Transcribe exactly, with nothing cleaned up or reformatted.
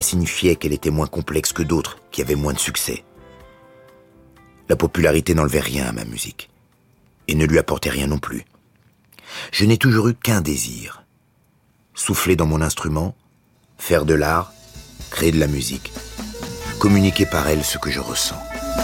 signifiait qu'elle était moins complexe que d'autres, qui avaient moins de succès. La popularité n'enlevait rien à ma musique, et ne lui apportait rien non plus. Je n'ai toujours eu qu'un désir, souffler dans mon instrument, faire de l'art, créer de la musique, communiquer par elle ce que je ressens.